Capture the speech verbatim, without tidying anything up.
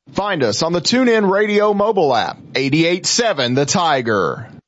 Find us on the TuneIn Radio mobile app, eighty-eight point seven The Tiger.